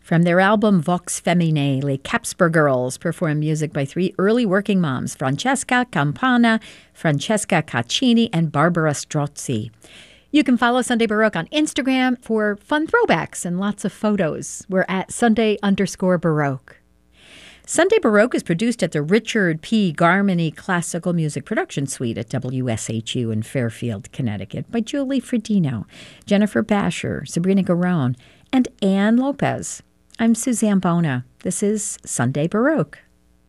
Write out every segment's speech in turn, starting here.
From their album Vox Feminae, Les Capsper Girls perform music by three early working moms, Francesca Campana, Francesca Caccini, and Barbara Strozzi. You can follow Sunday Baroque on Instagram for fun throwbacks and lots of photos. We're at Sunday_Baroque. Sunday Baroque is produced at the Richard P. Garmany Classical Music Production Suite at WSHU in Fairfield, Connecticut by Julie Fredino, Jennifer Basher, Sabrina Garone, and Ann Lopez. I'm Suzanne Bona. This is Sunday Baroque.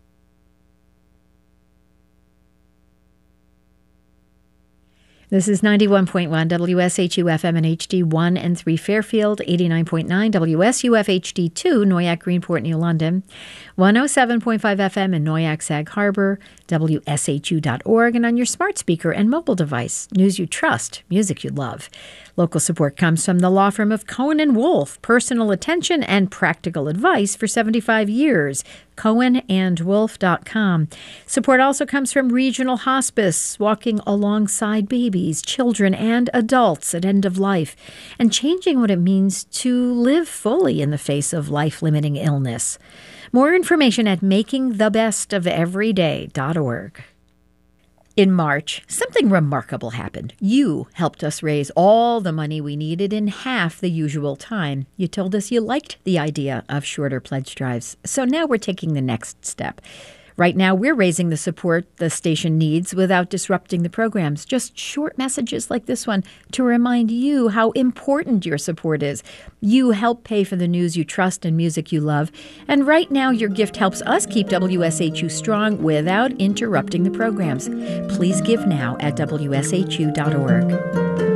This is 91.1 WSHU FM and HD 1 and 3 Fairfield, 89.9 WSUF HD 2 Noyac, Greenport, New London, 107.5 FM in Noyac, Sag Harbor, WSHU.org, and on your smart speaker and mobile device. News you trust, music you love. Local support comes from the law firm of Cohen & Wolfe, personal attention and practical advice for 75 years. CohenandWolfe.com. Support also comes from Regional Hospice, walking alongside babies, children, and adults at end of life, and changing what it means to live fully in the face of life-limiting illness. More information at makingthebestofeveryday.org. In March, something remarkable happened. You helped us raise all the money we needed in half the usual time. You told us you liked the idea of shorter pledge drives. So now we're taking the next step. Right now, we're raising the support the station needs without disrupting the programs. Just short messages like this one to remind you how important your support is. You help pay for the news you trust and music you love. And right now, your gift helps us keep WSHU strong without interrupting the programs. Please give now at WSHU.org.